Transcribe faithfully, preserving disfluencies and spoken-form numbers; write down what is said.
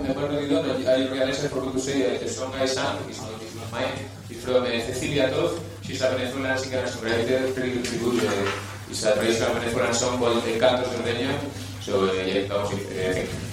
member no dido, I realize I forgot to say that the song I sang is not, is not mine. It's from uh, Cecilia Toth. She's a Venezuelan singer and songwriter, pretty good, pretty good. Uh, it's a traditional Venezuelan song called El Canto Sordeño. So, uh, yeah, vamos a ir.